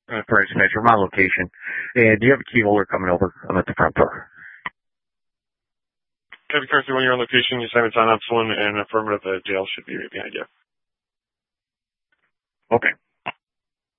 for information from my location. And do you have a key holder coming over? I'm at the front door. Captain Carthy, when you're on location, you Simon Son, Epsilon, and affirmative, the jail should be right behind you. Okay.